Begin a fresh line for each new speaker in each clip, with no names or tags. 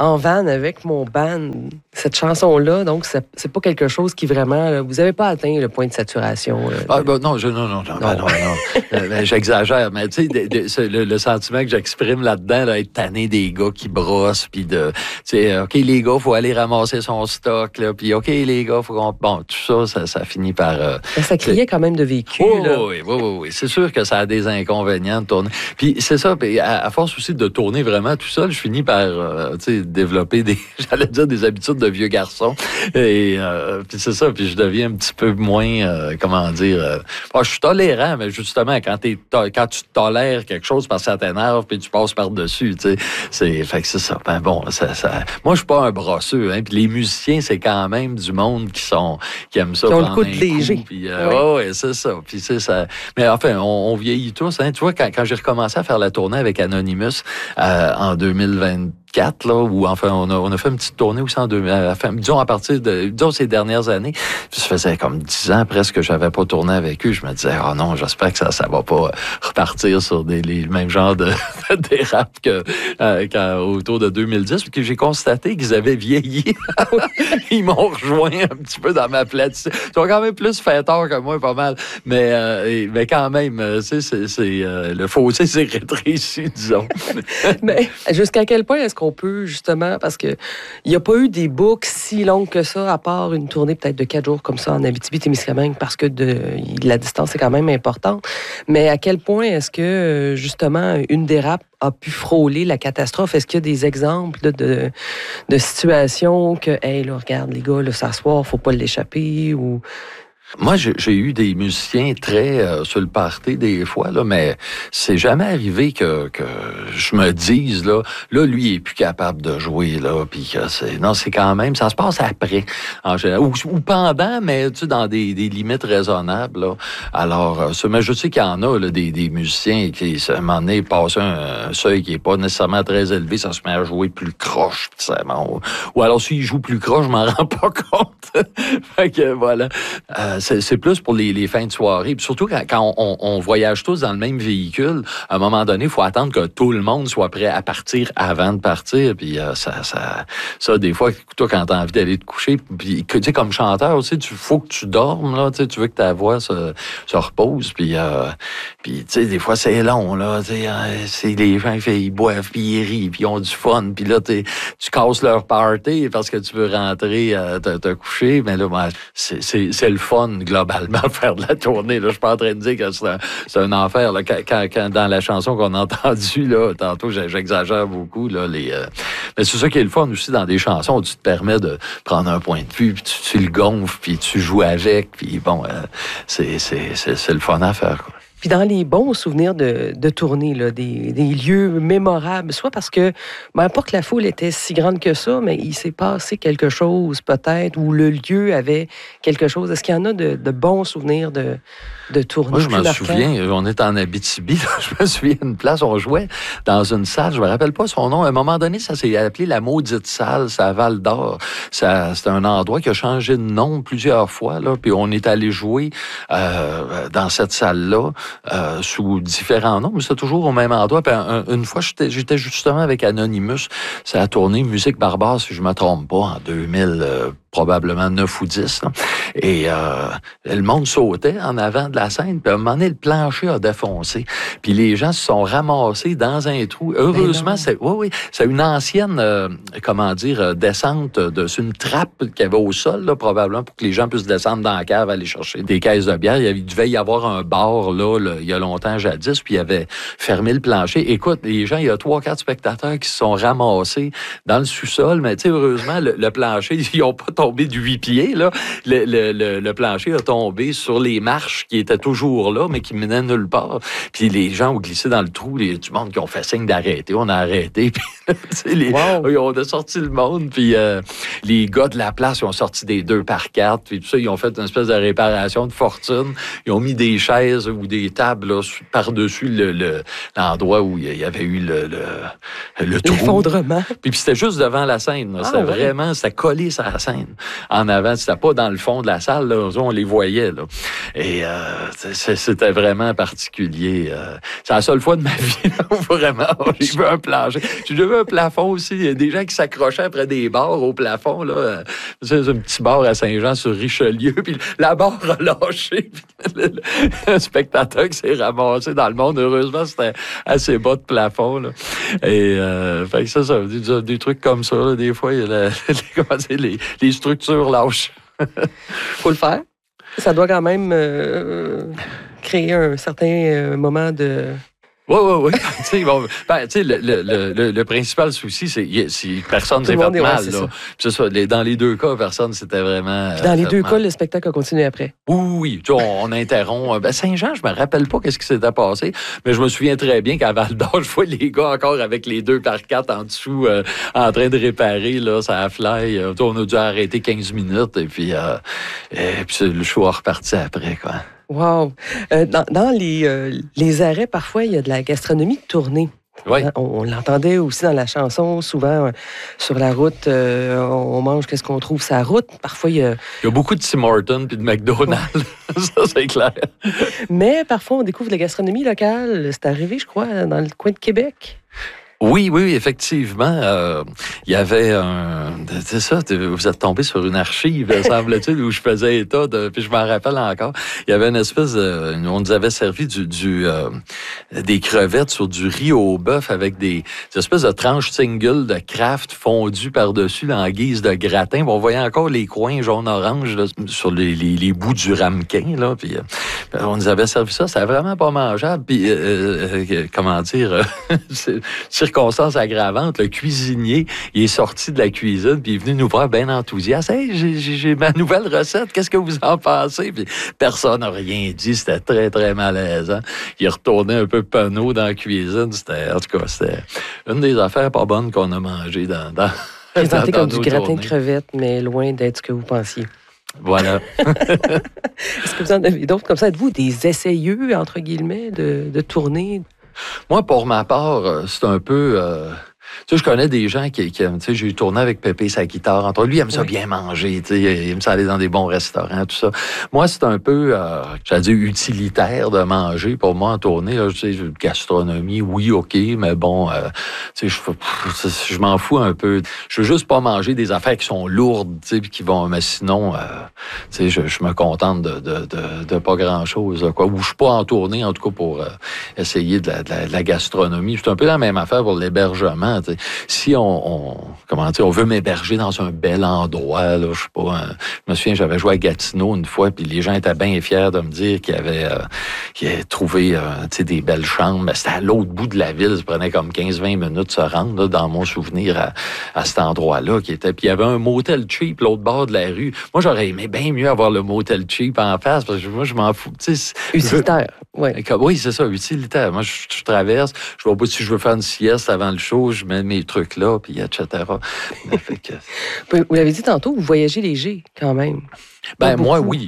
en van avec mon band. Cette chanson-là, donc, c'est pas quelque chose qui vraiment... Là, vous n'avez pas atteint le point de saturation.
Non, j'exagère, mais tu sais, le sentiment que j'exprime là-dedans, là, être tanné des gars qui brossent, puis de... Tu sais, OK, les gars, faut aller ramasser son stock, là, puis OK, les gars, faut qu'on... Bon, tout ça finit par...
ça criait quand même de vécu, là.
Oui. C'est sûr que ça a des inconvénients de tourner. Puis c'est ça, puis à force aussi de tourner vraiment tout seul, je finis par, développer j'allais dire des habitudes de vieux garçon. Et puis c'est ça, puis je deviens un petit peu moins, je suis tolérant, mais justement, quand tu tolères quelque chose parce que ça t'énerve, puis tu passes par-dessus, tu sais, fait que c'est ça. Ben bon, ça. Moi, je suis pas un brosseux, hein, puis les musiciens, c'est quand même du monde qui aiment ça.
Qui ont le coup de léger.
Puis, c'est ça. Puis c'est ça. Mais enfin, on vieillit tous, hein. Tu vois, quand j'ai recommencé à faire la tournée avec Anonymous en 2024, là, où enfin on a fait une petite tournée aussi disons à partir de ces dernières années. Puis ça faisait comme 10 ans presque que j'avais pas tourné avec eux. Je me disais, oh non, j'espère que ça va pas repartir sur les mêmes genres de dérapes autour de 2010. Puis que j'ai constaté qu'ils avaient vieilli. Ils m'ont rejoint un petit peu dans ma platitude. Ils sont quand même plus fêtards que moi, pas mal. Mais quand même, le fossé s'est rétréci, disons.
Mais jusqu'à quel point est-ce qu'on peut, justement, parce que il n'y a pas eu des boucles si longues que ça, à part une tournée peut-être de 4 jours comme ça en Abitibi-Témiscamingue, parce que la distance est quand même importante. Mais à quel point est-ce que, justement, une dérape a pu frôler la catastrophe? Est-ce qu'il y a des exemples de situations que, hey, là, regarde, les gars, là, s'asseoir, faut pas l'échapper, ou...
Moi, j'ai eu des musiciens très sur le party des fois, là, mais c'est jamais arrivé que je me dise, là, lui, il est plus capable de jouer, là, puis que c'est quand même, ça se passe après, en général, ou pendant, mais tu sais, dans des limites raisonnables, là. Alors, mais je sais qu'il y en a, là, des musiciens qui, à un moment donné, passent un seuil qui est pas nécessairement très élevé, ça se met à jouer plus croche, ou alors s'il joue plus croche, je m'en rends pas compte. Fait que, voilà. C'est plus pour les fins de soirée. Puis surtout, quand on voyage tous dans le même véhicule, à un moment donné, il faut attendre que tout le monde soit prêt à partir avant de partir. Puis ça, des fois, toi, quand tu as envie d'aller te coucher, puis tu sais, comme chanteur aussi, il faut que tu dormes, là, tu veux que ta voix se repose. Puis tu sais, des fois, c'est long, là. C'est les gens, ils boivent, puis ils rient, puis ils ont du fun. Puis là, tu casses leur party parce que tu veux rentrer te coucher. Mais là, c'est le fun, globalement, faire de la tournée. Là, je suis pas en train de dire que c'est un enfer. Là. Quand dans la chanson qu'on a entendue, là, tantôt, j'exagère beaucoup. Là, mais c'est ça qui est le fun aussi dans des chansons où tu te permets de prendre un point de vue, puis tu le gonfles, puis tu joues avec. Puis bon, c'est le fun à faire, quoi.
Puis dans les bons souvenirs de tournée, là, des lieux mémorables, soit parce que, pas que la foule était si grande que ça, mais il s'est passé quelque chose peut-être, ou le lieu avait quelque chose. Est-ce qu'il y en a de bons souvenirs de tournée?
Moi, je me souviens, on est en Abitibi, là, je me souviens d'une place, on jouait dans une salle, je me rappelle pas son nom, à un moment donné, ça s'est appelé la Maudite Salle, c'est à Val-d'Or. C'est un endroit qui a changé de nom plusieurs fois, là, puis on est allé jouer dans cette salle-là, sous différents noms, mais c'était toujours au même endroit. Puis une fois, j'étais justement avec Anonymous, c'est la tournée Musique Barbare, si je me trompe pas, en 2000, probablement 9 ou 10. Là. Et le monde sautait en avant de la scène, puis à un moment donné, le plancher a défoncé. Puis les gens se sont ramassés dans un trou. Heureusement, c'est une ancienne, descente sur une trappe qu'il y avait au sol, là, probablement, pour que les gens puissent descendre dans la cave, aller chercher des caisses de bière. Il devait y avoir un bar, là, il y a longtemps, jadis, puis il avait fermé le plancher. Écoute, les gens, il y a 3-4 spectateurs qui se sont ramassés dans le sous-sol, mais tu sais, heureusement, le plancher, ils n'ont pas tombé de 8 pieds, là. Le plancher a tombé sur les marches qui étaient toujours là, mais qui menaient nulle part. Puis les gens ont glissé dans le trou, du monde qui ont fait signe d'arrêter. On a arrêté, puis on a sorti le monde, puis les gars de la place, ils ont sorti des 2x4, puis tout ça, ils ont fait une espèce de réparation de fortune. Ils ont mis des chaises ou des tables là, par-dessus l'endroit où il y avait eu le trou.
L'effondrement.
Puis c'était juste devant la scène. C'était collé sur la scène. En avant, c'était pas dans le fond de la salle, là, on les voyait. Là. Et c'était vraiment particulier. C'est la seule fois de ma vie où vraiment j'ai vu un plancher. J'ai vu avait un plafond aussi. Il y a des gens qui s'accrochaient après des barres au plafond. Là. C'est un petit bar à Saint-Jean-sur-Richelieu. Puis la barre a lâché. Le spectateur qui s'est ramassé dans le monde. Heureusement, c'était assez bas de plafond. Là. Et fait que ça des trucs comme ça. Là, des fois, il y a les structures lâches.
Faut le faire. Ça doit quand même créer un certain moment de...
Oui. Le principal souci, c'est si personne s'est fait mal. Là. C'est ça. Dans les deux cas, personne s'était vraiment.
Dans les deux cas, le spectacle a continué après.
Oui. On interrompt. Saint-Jean, je me rappelle pas qu'est-ce qui s'était passé, mais je me souviens très bien qu'à Val-d'Or, je vois les gars encore avec les 2x4 en dessous, en train de réparer, là, ça fly. On a dû arrêter 15 minutes, et puis le show a reparti après, quoi.
Wow! Dans les arrêts, parfois, il y a de la gastronomie de tournée.
Oui.
On l'entendait aussi dans la chanson. Souvent, sur la route, on mange qu'est-ce qu'on trouve sur la route. Parfois, il y a
beaucoup de Tim Hortons puis de McDonald's. Ça, c'est clair.
Mais parfois, on découvre la gastronomie locale. C'est arrivé, je crois, dans le coin de Québec.
Oui, effectivement. Il y avait c'est ça, vous êtes tombé sur une archive, semble-t-il, où je faisais état puis je m'en rappelle encore. Il y avait une espèce on nous avait servi des crevettes sur du riz au bœuf avec des espèces de tranches single de Kraft fondues par-dessus en guise de gratin. On voyait encore les coins jaune-orange là, sur les bouts du ramequin, là. Puis on nous avait servi ça. C'était vraiment pas mangeable. Puis, comment dire... circonstance aggravante, le cuisinier, il est sorti de la cuisine, puis il est venu nous voir bien enthousiaste. « Hey, j'ai ma nouvelle recette, qu'est-ce que vous en pensez? » Puis personne n'a rien dit, c'était très, très malaisant. Il est retourné un peu penaud dans la cuisine. En tout cas, c'était une des affaires pas bonnes qu'on a mangées dans
présenté comme du gratin de crevettes, mais loin d'être ce que vous pensiez.
Voilà.
Est-ce que vous en avez d'autres comme ça? Êtes-vous des essayeux, entre guillemets, de tourner?
Moi, pour ma part, c'est un peu... tu sais, je connais des gens qui aiment... Tu sais, j'ai tourné avec Pépé sa guitare. Entre lui, il aime ça bien manger. Tu sais, il aime ça aller dans des bons restaurants, tout ça. Moi, c'est un peu, j'allais dire, utilitaire de manger. Pour moi, en tournée, là, tu sais, gastronomie, oui, OK, mais bon, tu sais, je m'en fous un peu. Je veux juste pas manger des affaires qui sont lourdes, tu sais, puis qui vont... Mais sinon, tu sais, je me contente de pas grand-chose, quoi. Ou je suis pas en tournée, en tout cas, pour essayer de la gastronomie. C'est un peu la même affaire pour l'hébergement. Si on veut m'héberger dans un bel endroit, là, je sais pas, je me souviens, j'avais joué à Gatineau une fois, puis les gens étaient bien fiers de me dire qu'ils avaient trouvé des belles chambres. Mais c'était à l'autre bout de la ville, ça prenait comme 15-20 minutes de se rendre, là, dans mon souvenir, à cet endroit-là. Puis il y avait un motel cheap l'autre bord de la rue. Moi, j'aurais aimé bien mieux avoir le motel cheap en face, parce que moi, je m'en fous.
Utilitaire, oui.
Oui, c'est ça, utilitaire. Moi, je traverse, je vois pas si je veux faire une sieste avant le show, je mets mes trucs là, puis etc.
Vous l'avez dit tantôt, vous voyagez léger quand même.
Ben moi, oui.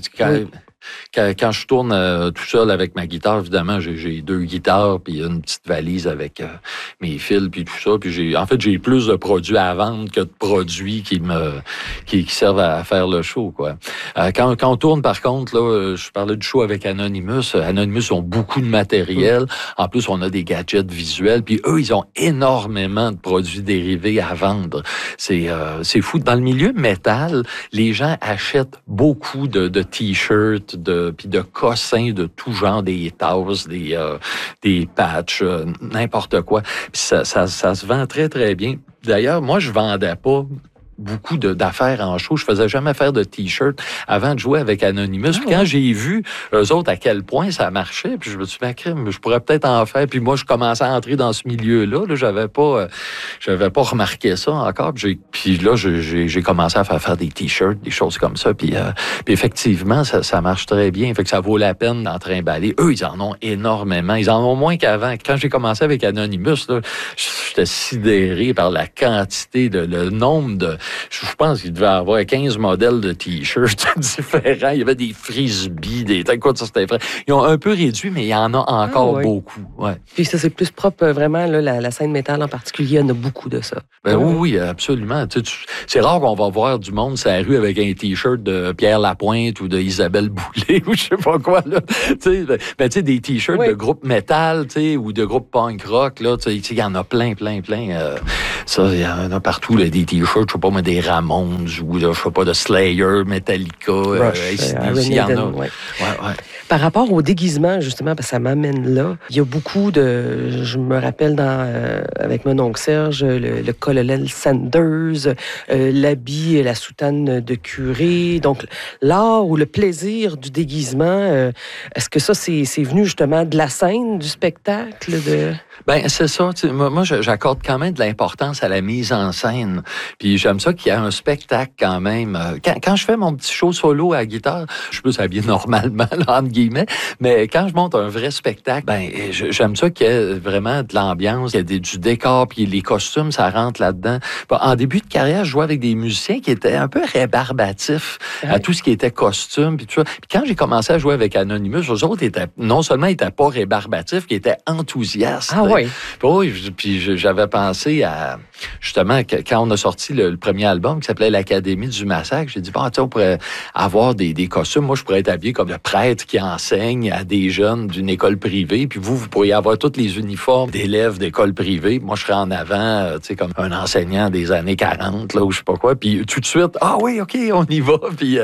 Quand je tourne tout seul avec ma guitare, évidemment, j'ai 2 guitares, puis une petite valise avec mes fils, puis tout ça. Puis j'ai plus de produits à vendre que de produits qui servent à faire le show, quoi. Quand on tourne, par contre, là, je parlais du show avec Anonymous. Anonymous ont beaucoup de matériel. En plus, on a des gadgets visuels. Puis eux, ils ont énormément de produits dérivés à vendre. C'est fou. Dans le milieu métal, les gens achètent beaucoup de T-shirts, puis de cossins de tout genre, des tasses, des patchs, n'importe quoi. Puis ça se vend très, très bien. D'ailleurs, moi, je vendais pas beaucoup d'affaires en show. Je faisais jamais faire de T-shirt avant de jouer avec Anonymous. Puis quand j'ai vu eux autres à quel point ça marchait, puis je me suis dit, je pourrais peut-être en faire. Puis moi, je commençais à entrer dans ce milieu-là. Là, j'avais pas remarqué ça encore. Puis là, j'ai commencé à faire des T-shirts, des choses comme ça. Puis effectivement, ça marche très bien. Fait que ça vaut la peine d'en trimballer. Eux, ils en ont énormément. Ils en ont moins qu'avant. Quand j'ai commencé avec Anonymous, là, j'étais sidéré par la quantité, le nombre Je pense qu'il devait avoir 15 modèles de T-shirts différents. Il y avait des frisbees, écoute, ça, c'était vrai. Ils ont un peu réduit, mais il y en a encore beaucoup. Ouais.
Puis ça, c'est plus propre, vraiment, là, la scène métal en particulier, il y en a beaucoup de ça.
Oui, absolument. C'est rare qu'on va voir du monde sur la rue avec un T-shirt de Pierre Lapointe ou de Isabelle Boulay ou je sais pas quoi, là. Des T-shirts de groupe métal, ou de groupe punk rock, là, il y en a plein. Ça, il y en a partout, là, des T-shirts, je sais pas, mais des Ramones ou, je sais pas, de Slayer, Metallica, il y en a.
Ouais. Par rapport au déguisement, justement, parce que ça m'amène là, il y a beaucoup de... Je me rappelle avec mon oncle Serge, le colonel Sanders, l'habit et la soutane de curé. Donc, l'art ou le plaisir du déguisement, est-ce que ça, c'est venu justement de la scène, du spectacle?
C'est ça. Moi, j'accorde quand même de l'importance à la mise en scène. Puis j'aime ça qu'il y ait un spectacle quand même. Quand je fais mon petit show solo à la guitare, je suis plus habillé normalement, là, entre guillemets, mais quand je monte un vrai spectacle, j'aime ça qu'il y ait vraiment de l'ambiance, qu'il y ait du décor, puis les costumes, ça rentre là-dedans. En début de carrière, je jouais avec des musiciens qui étaient un peu rébarbatifs à tout ce qui était costume, puis tout ça. Puis quand j'ai commencé à jouer avec Anonymous, eux autres non seulement ils étaient pas rébarbatifs, ils étaient enthousiastes. Oui, puis j'avais pensé à, justement, quand on a sorti le premier album qui s'appelait l'Académie du Massacre, j'ai dit, on pourrait avoir des costumes. Moi, je pourrais être habillé comme le prêtre qui enseigne à des jeunes d'une école privée, puis vous pourriez avoir tous les uniformes d'élèves d'école privée. Moi, je serais en avant, comme un enseignant des années 40, là, ou je sais pas quoi. Puis tout de suite, OK, on y va. Puis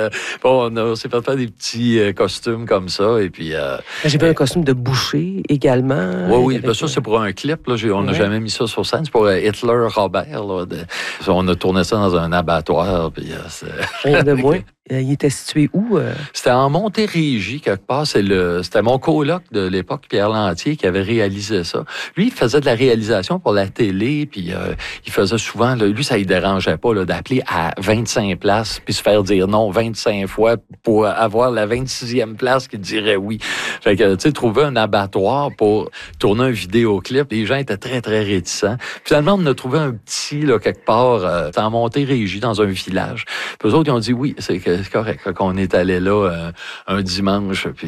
on s'est fait faire des petits costumes comme ça. Et puis...
J'ai vu un costume de boucher également.
Oui, ça, c'est pour un clip. Là, on n'a jamais mis ça sur scène. C'est pour Hitler Robert. Là, on a tourné ça dans un abattoir. Puis,
rien de moins. Il était situé où?
C'était en Montérégie, quelque part. C'était mon coloc de l'époque, Pierre Lantier, qui avait réalisé ça. Lui, il faisait de la réalisation pour la télé, puis il faisait souvent... lui, ça ne dérangeait pas d'appeler à 25 places, puis se faire dire non 25 fois pour avoir la 26e place qui dirait oui. Fait que, tu sais, trouver un abattoir pour tourner un vidéoclip, les gens étaient très, très réticents. Finalement, on a trouvé un petit, là, quelque part, en Montérégie, dans un village. Puis eux autres, ils ont dit oui, c'est correct qu'on est allé là un dimanche, puis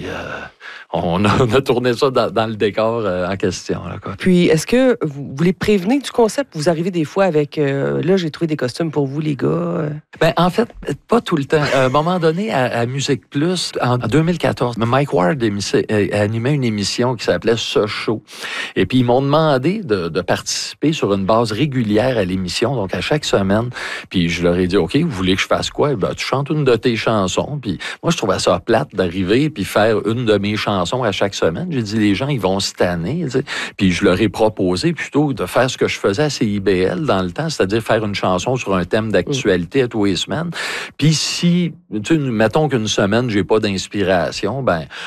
on a tourné ça dans le décor en question. Là, quoi.
Puis, est-ce que vous les prévenez du concept? Vous arrivez des fois avec là, j'ai trouvé des costumes pour vous, les gars.
En fait, pas tout le temps. À un moment donné, à Musique Plus, en 2014, Mike Ward animait une émission qui s'appelait Ce Show. Et puis, ils m'ont demandé de participer sur une base régulière à l'émission, donc à chaque semaine. Puis, je leur ai dit, OK, vous voulez que je fasse quoi? Tu chantes une de tes chansons. Puis, moi, je trouvais ça plate d'arriver puis faire une de mes chansons à chaque semaine. J'ai dit, les gens, ils vont se tanner. Tu sais. Puis je leur ai proposé plutôt de faire ce que je faisais à CIBL dans le temps, c'est-à-dire faire une chanson sur un thème d'actualité à tous les semaines. Puis si, tu sais, mettons qu'une semaine, j'ai pas d'inspiration,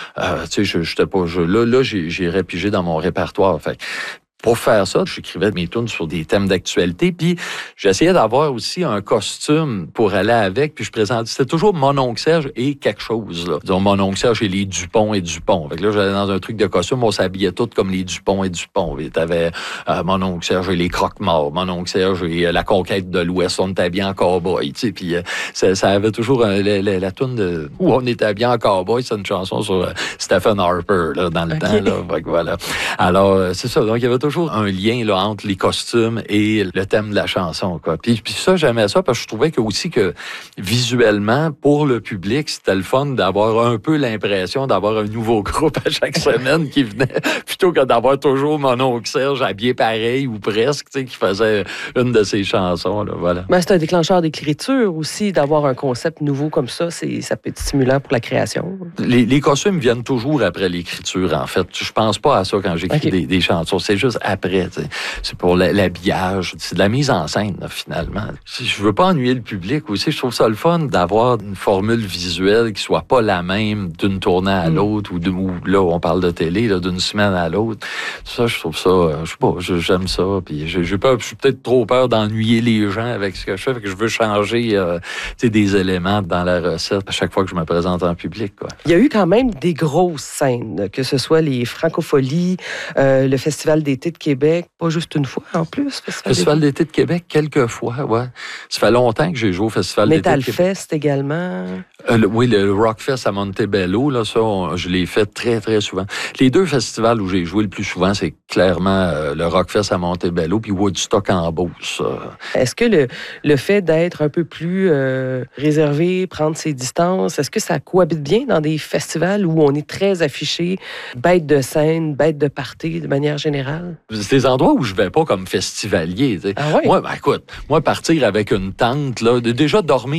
tu sais, j'étais pas... Là, j'irais piger dans mon répertoire. Fait pour faire ça, j'écrivais mes tunes sur des thèmes d'actualité, puis j'essayais d'avoir aussi un costume pour aller avec, puis je présentais, c'était toujours mon oncle Serge et quelque chose, là. Disons, mon oncle Serge et les Dupont et Dupont. Fait que là, j'allais dans un truc de costume, on s'habillait tous comme les Dupont et Dupont. Et t'avais mon oncle Serge et les Croque-Morts, mon oncle Serge et la Conquête de l'Ouest, on était habillés en cowboy, tu sais, puis ça avait toujours la tune où on était habillés en cowboy, c'est une chanson sur Stephen Harper, là, dans le temps, là. Fait que voilà. Alors, c'est ça, donc il y avait toujours un lien là, entre les costumes et le thème de la chanson. Quoi. Puis ça, j'aimais ça parce que je trouvais que visuellement, pour le public, c'était le fun d'avoir un peu l'impression d'avoir un nouveau groupe à chaque semaine qui venait, plutôt que d'avoir toujours mon oncle Serge habillé pareil ou presque, tu sais, qui faisait une de ses chansons. Là, voilà.
C'est un déclencheur d'écriture aussi, d'avoir un concept nouveau comme ça. Ça peut être stimulant pour la création.
Les costumes viennent toujours après l'écriture, en fait. Je pense pas à ça quand j'écris des chansons. C'est juste après. T'sais. C'est pour l'habillage. C'est de la mise en scène, là, finalement. Je veux pas ennuyer le public aussi. Je trouve ça le fun d'avoir une formule visuelle qui soit pas la même d'une tournée à l'autre ou là, on parle de télé, là, d'une semaine à l'autre. Ça, je trouve ça... je sais pas, j'aime ça. Puis je suis peut-être trop peur d'ennuyer les gens avec ce que je fais. Fait que je veux changer des éléments dans la recette à chaque fois que je me présente en public. Quoi.
Il y a eu quand même des grosses scènes, que ce soit les Francopholies, le Festival d'été d'été de Québec, pas juste une fois en plus.
Festival d'été de Québec, quelques fois, ouais. Ça fait longtemps que j'ai joué au Festival d'été de Québec.
Metal Fest également.
Oui, le Rockfest à Montebello, là, ça, je l'ai fait très, très souvent. Les deux festivals où j'ai joué le plus souvent, c'est clairement le Rockfest à Montebello puis Woodstock en Beauce.
Est-ce que le fait d'être un peu plus réservé, prendre ses distances, est-ce que ça cohabite bien dans des festivals où on est très affiché, bête de scène, bête de party de manière générale?
C'est des endroits où je vais pas comme festivalier.
Ah ouais?
Moi, écoute, partir avec une tente, là, déjà dormir